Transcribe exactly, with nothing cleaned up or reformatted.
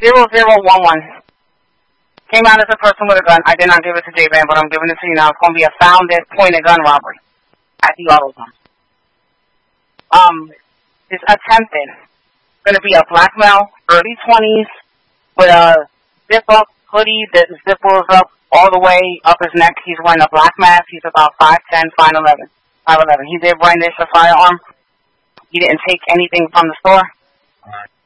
zero zero one one. Came out as a person with a gun. I did not give it to J-Ban, but I'm giving it to you now. It's going to be a founded pointed gun robbery at the auto zone. Um, it's attempted. Going to be a black male, early twenties, with a zip-up hoodie that zippers up all the way up his neck. He's wearing a black mask. He's about five ten, five eleven. five eleven. He did brandish a firearm. He didn't take anything from the store.